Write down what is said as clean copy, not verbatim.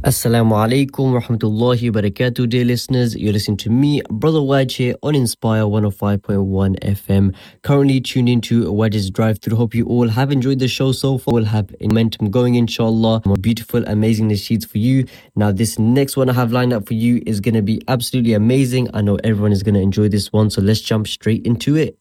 Assalamu alaikum wa rahmatullahi wa barakatuh, dear listeners. You're listening to me, Brother Waj here on Inspire 105.1 FM. Currently tuned into Waj's Drive Through. Hope you all have enjoyed the show so far. We'll have momentum going, inshallah. More beautiful, amazing nasheeds for you. Now, this next one I have lined up for you is going to be absolutely amazing. I know everyone is going to enjoy this one, so let's jump straight into it.